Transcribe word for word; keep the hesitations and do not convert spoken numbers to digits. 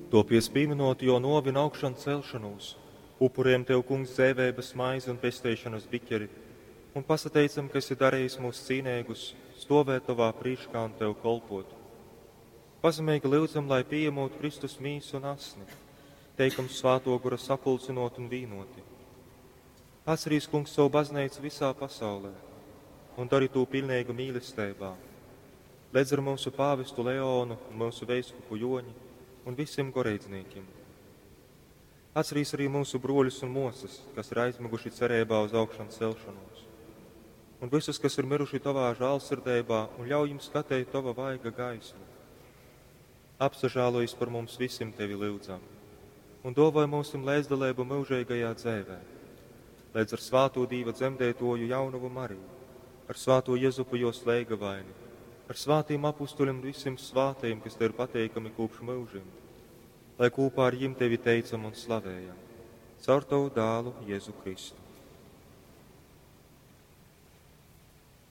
To piespīminot, jo novina augšanu celšanos, upuriem tev, kungs, dzēvēbas maizi un pestēšanas biķeri, un pasateicam, ka esi darījis mūs cīnēgus, stovēt tavā prīškā un tev kolpot. Pazemīgi lūdzam, lai pieņemot Kristus mīsu un asni, teikam svāto, kura sapulcinot un vīnoti. Atcerīs, kungs, savu baznīcu visā pasaulē, un dari to pilnīgu mīlestībā. Ledz ar mūsu pāvestu Leonu un mūsu veiskupu Joņi un visiem goreidzīniekiem. Atcerīs arī mūsu broļus un mosas, kas ir aizmiguši cerībā uz augšanu celšanos, un visus, kas ir miruši tavā žēlsirdībā, un ļauj jums skatīt tava vaiga gaismu. Apsažālojies par mums visiem tevi lūdzam, un dāvāj mūsim līdzdalību mūžīgajā dzēvē. Līdz ar svāto Dīva dzemdētoju Jaunavu Mariju, ar svāto Jezupu jo slēga vaini, ar svātiem apustuļiem visiem svātajiem, kas te ir pateikami kopš mūžiem, lai kopā ar jim tevi teicam un slavējam. Caur tavu dālu Jēzu Kristu.